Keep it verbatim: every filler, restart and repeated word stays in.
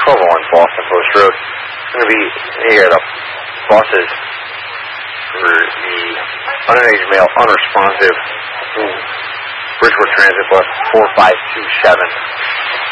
twelve oh one Boston Post Road. It's going to be here the buses for the underage male unresponsive Bridgewood Transit bus four five two seven.